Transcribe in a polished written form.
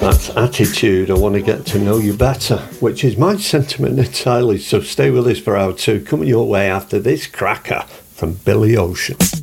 That's Attitude, I Want to Get to Know You Better, which is my sentiment entirely, so stay with us for hour two, coming your way after this cracker from Billy Ocean.